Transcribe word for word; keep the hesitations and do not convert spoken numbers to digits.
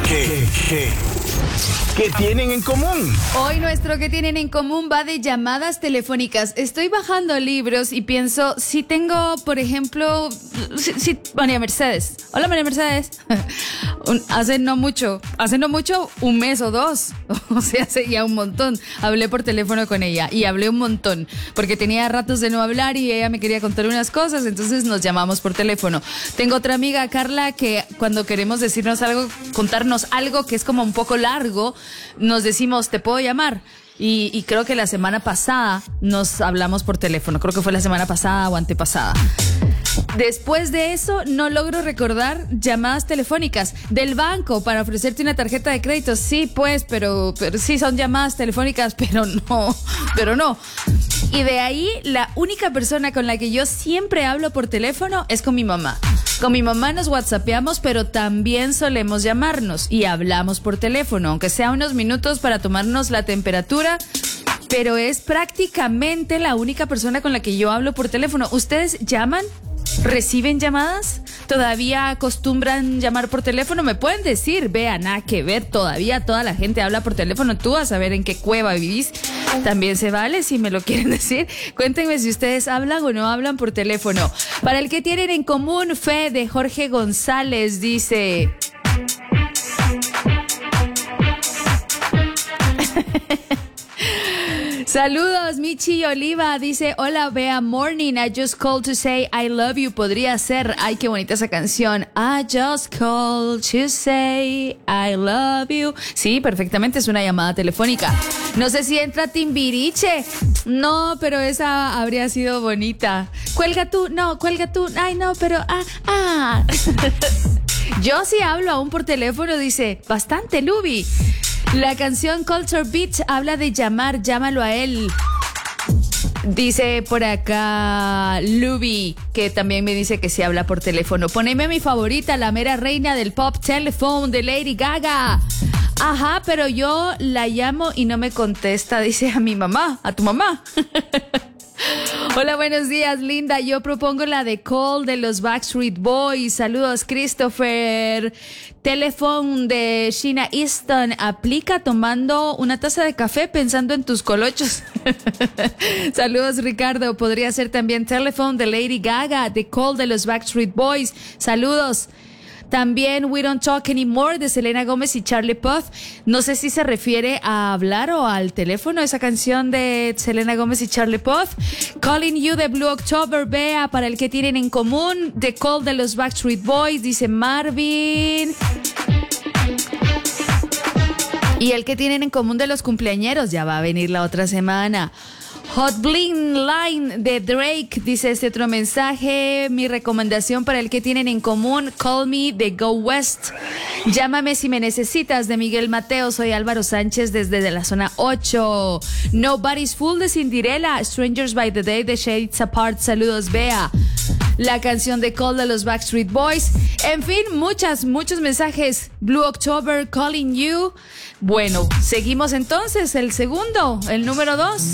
¿Qué, qué, qué tienen en común? Hoy nuestro que tienen en común va de llamadas telefónicas. Estoy bajando libros y pienso, si tengo, por ejemplo, si, si, María Mercedes. Hola, María Mercedes. Un, hace no mucho, hace no mucho, un mes o dos. O sea, hace ya un montón. Hablé por teléfono con ella y hablé un montón porque tenía ratos de no hablar y ella me quería contar unas cosas, entonces nos llamamos por teléfono. Tengo otra amiga, Carla, que cuando queremos decirnos algo, contarnos algo que es como un poco largo, nos decimos, ¿te puedo llamar? Y, y creo que la semana pasada nos hablamos por teléfono. Creo que fue la semana pasada o antepasada. Después de eso, no logro recordar llamadas telefónicas del banco para ofrecerte una tarjeta de crédito. Sí, pues, pero, pero sí son llamadas telefónicas, pero no, pero no. Y de ahí, la única persona con la que yo siempre hablo por teléfono es con mi mamá. Con mi mamá nos whatsappeamos, pero también solemos llamarnos y hablamos por teléfono, aunque sea unos minutos para tomarnos la temperatura, pero es prácticamente la única persona con la que yo hablo por teléfono. ¿Ustedes llaman? ¿Reciben llamadas? ¿Todavía acostumbran llamar por teléfono? ¿Me pueden decir? Vean, nada que ver, todavía toda la gente habla por teléfono. Tú a saber en qué cueva vivís. También se vale si me lo quieren decir. Cuéntenme si ustedes hablan o no hablan por teléfono. Para el que tienen en común, Fe de Jorge González dice... Saludos, Michi Oliva dice, hola Bea, morning, I just called to say I love you. Podría ser, ay, qué bonita esa canción. I just called to say I love you. Sí, perfectamente, es una llamada telefónica. No sé si entra Timbiriche. No, pero esa habría sido bonita. Cuelga tú, no, cuelga tú. Ay, no, pero ah, ah. Yo sí hablo aún por teléfono, dice, bastante, Lubi. La canción Culture Beat habla de llamar, llámalo a él. Dice por acá Luby, que también me dice que se habla por teléfono. Poneme mi favorita, la mera reina del pop, Telephone, de Lady Gaga. Ajá, pero yo la llamo y no me contesta, dice a mi mamá, a tu mamá. Hola, buenos días, linda. Yo propongo la de Call de los Backstreet Boys. Saludos, Christopher. Telephone de Sheena Easton. Aplica tomando una taza de café pensando en tus colochos. Saludos, Ricardo. Podría ser también Telephone de Lady Gaga, de Call de los Backstreet Boys. Saludos. También We Don't Talk Anymore de Selena Gómez y Charlie Puth. No sé si se refiere a hablar o al teléfono, esa canción de Selena Gómez y Charlie Puth. Calling You de Blue October, Bea, para el que tienen en común. The Call de los Backstreet Boys, dice Marvin. Y el que tienen en común de los cumpleañeros, ya va a venir la otra semana. Hot Bling Line de Drake, dice este otro mensaje. Mi recomendación para el que tienen en común, Call Me de Go West. Llámame si me necesitas de Miguel Mateo. Soy Álvaro Sánchez desde de la zona ocho. Nobody's Fool de Cinderella. Strangers by the Day de Shades Apart. Saludos, Bea. La canción de Call de los Backstreet Boys. En fin, muchas, muchos mensajes. Blue October, Calling You. Bueno, seguimos entonces. El segundo, el número dos.